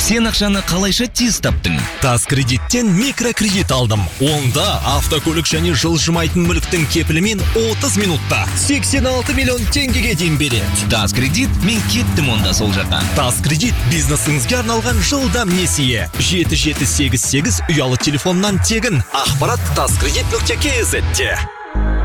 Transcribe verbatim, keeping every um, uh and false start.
Сен ақшаны қалайша тез таптың? Тас кредиттен микрокредит алдым. Онда автокөлік және жылжымайтын мүліктің кепілімен отыз минутта сексен алты миллион теңгеге дейін береді. Тас кредит, мен кеттім онда сол жаққа. Тас кредит бизнесіңізге арналған жылдам несие. жеті жеті сегіз сегіз ұялы телефоннан тегін. Ақпарат таскредит нүкте кз-те.